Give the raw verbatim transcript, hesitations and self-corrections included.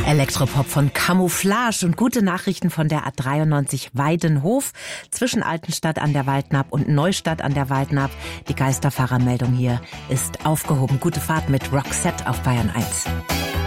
Elektropop von Camouflage und gute Nachrichten von der A dreiundneunzig Weidenhof zwischen Altenstadt an der Waldnapp und Neustadt an der Waldnapp. Die Geisterfahrermeldung hier ist aufgehoben. Gute Fahrt mit Roxette auf Bayern eins.